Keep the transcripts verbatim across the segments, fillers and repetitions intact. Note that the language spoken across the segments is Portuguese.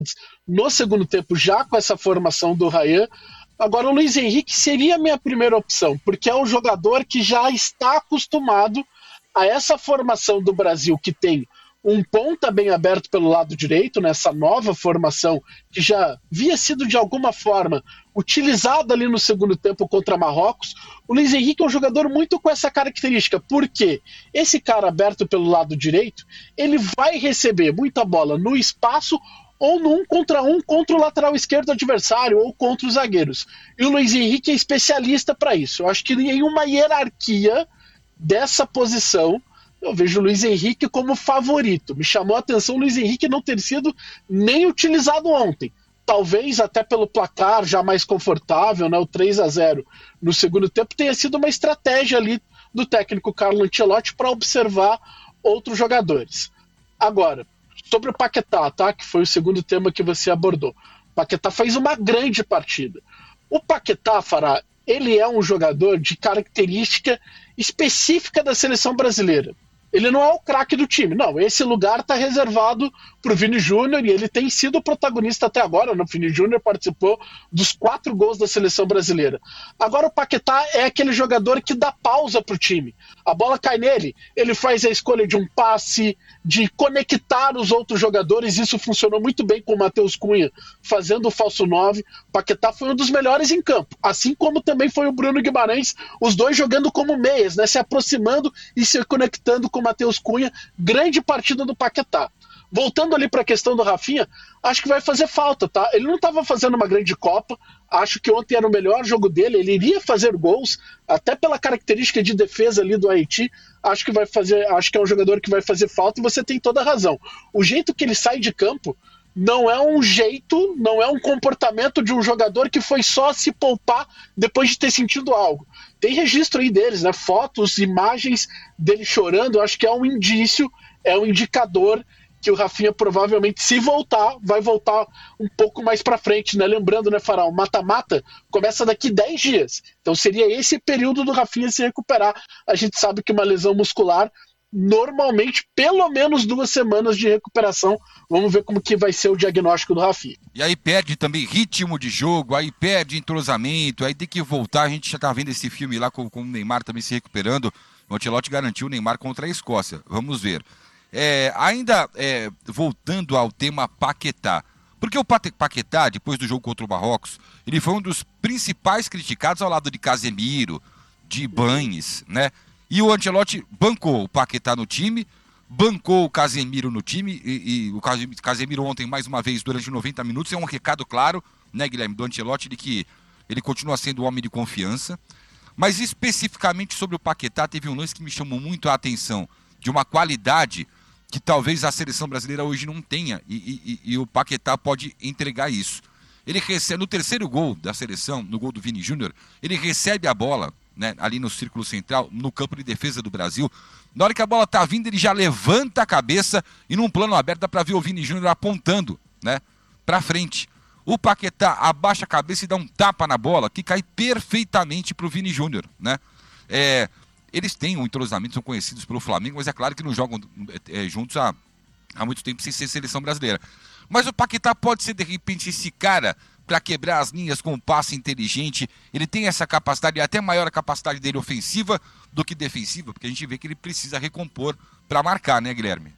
no segundo tempo, já com essa formação do Ryan. Agora, o Luiz Henrique seria a minha primeira opção, porque é um jogador que já está acostumado a essa formação do Brasil, que tem um ponta bem aberto pelo lado direito, nessa nova formação, que já havia sido de alguma forma utilizada ali no segundo tempo contra Marrocos. O Luiz Henrique é um jogador muito com essa característica, porque esse cara aberto pelo lado direito, ele vai receber muita bola no espaço ou no um contra um contra o lateral esquerdo adversário ou contra os zagueiros. E o Luiz Henrique é especialista para isso. Eu acho que em uma hierarquia dessa posição, eu vejo o Luiz Henrique como favorito. Me chamou a atenção o Luiz Henrique não ter sido nem utilizado ontem. Talvez até pelo placar já mais confortável, né, o três a zero no segundo tempo, tenha sido uma estratégia ali do técnico Carlo Ancelotti para observar outros jogadores. Agora, sobre o Paquetá, tá, que foi o segundo tema que você abordou. O Paquetá fez uma grande partida. O Paquetá, Fará, ele é um jogador de característica específica da seleção brasileira. Ele não é o craque do time, não. Esse lugar está reservado para o Vini Júnior e ele tem sido o protagonista até agora. O Vini Júnior participou dos quatro gols da seleção brasileira. Agora o Paquetá é aquele jogador que dá pausa para o time. A bola cai nele, ele faz a escolha de um passe, de conectar os outros jogadores. Isso funcionou muito bem com o Matheus Cunha fazendo o falso nove. O Paquetá foi um dos melhores em campo, assim como também foi o Bruno Guimarães, os dois jogando como meias, né, se aproximando e se conectando com o Matheus Cunha. Grande partida do Paquetá. Voltando ali para a questão do Rafinha, acho que vai fazer falta, tá? Ele não estava fazendo uma grande Copa, acho que ontem era o melhor jogo dele, ele iria fazer gols, até pela característica de defesa ali do Haiti, acho que vai fazer, acho que é um jogador que vai fazer falta, e você tem toda a razão. O jeito que ele sai de campo não é um jeito, não é um comportamento de um jogador que foi só se poupar depois de ter sentido algo. Tem registro aí deles, né? Fotos, imagens dele chorando, acho que é um indício, é um indicador que o Rafinha provavelmente, se voltar, vai voltar um pouco mais para frente, né? Lembrando, né, Fará, o mata-mata começa daqui dez dias. Então seria esse período do Rafinha se recuperar. A gente sabe que uma lesão muscular, normalmente, pelo menos duas semanas de recuperação. Vamos ver como que vai ser o diagnóstico do Rafinha. E aí perde também ritmo de jogo, aí perde entrosamento, aí tem que voltar. A gente já tá vendo esse filme lá com, com o Neymar também se recuperando. O Ancelotti garantiu o Neymar contra a Escócia. Vamos ver. É, ainda é, voltando ao tema Paquetá, porque o Paquetá, depois do jogo contra o Marrocos, ele foi um dos principais criticados ao lado de Casemiro, de Ibañez, né? E o Ancelotti bancou o Paquetá no time, bancou o Casemiro no time, e, e o Casemiro ontem, mais uma vez, durante noventa minutos, é um recado claro, né, Guilherme, do Ancelotti, de que ele continua sendo um homem de confiança. Mas especificamente sobre o Paquetá, teve um lance que me chamou muito a atenção, de uma qualidade que talvez a seleção brasileira hoje não tenha, e, e, e o Paquetá pode entregar isso. Ele recebe, no terceiro gol da seleção, no gol do Vini Júnior, ele recebe a bola, né, ali no círculo central, no campo de defesa do Brasil. Na hora que a bola está vindo, ele já levanta a cabeça e num plano aberto dá para ver o Vini Júnior apontando, né, para frente. O Paquetá abaixa a cabeça e dá um tapa na bola que cai perfeitamente para o Vini Júnior, né? É... Eles têm um entrosamento, são conhecidos pelo Flamengo, mas é claro que não jogam é, juntos há, há muito tempo sem ser seleção brasileira. Mas o Paquetá pode ser, de repente, esse cara para quebrar as linhas com um passe inteligente. Ele tem essa capacidade, e até maior a capacidade dele ofensiva do que defensiva, porque a gente vê que ele precisa recompor para marcar, né, Guilherme?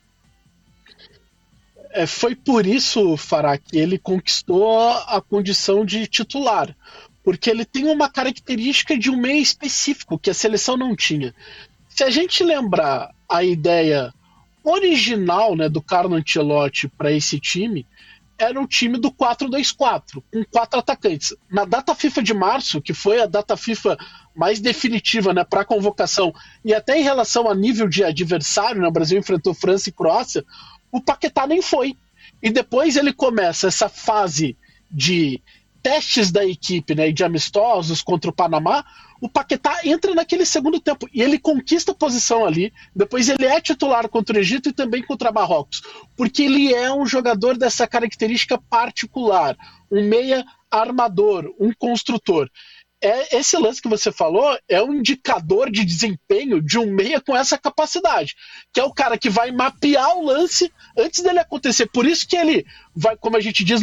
É, foi por isso, Fará, que ele conquistou a condição de titular. Porque ele tem uma característica de um meio específico que a seleção não tinha. Se a gente lembrar a ideia original, né, do Carlo Ancelotti para esse time, era o time do quatro dois quatro, com quatro atacantes. Na data FIFA de março, que foi a data FIFA mais definitiva, né, para a convocação, e até em relação a nível de adversário, né, o Brasil enfrentou França e Croácia, o Paquetá nem foi. E depois ele começa essa fase de testes da equipe, né, de amistosos contra o Panamá. O Paquetá entra naquele segundo tempo e ele conquista a posição ali. Depois ele é titular contra o Egito e também contra Marrocos, porque ele é um jogador dessa característica particular, um meia armador, um construtor. é, esse lance que você falou é um indicador de desempenho de um meia com essa capacidade, que é o cara que vai mapear o lance antes dele acontecer. Por isso que ele vai, como a gente diz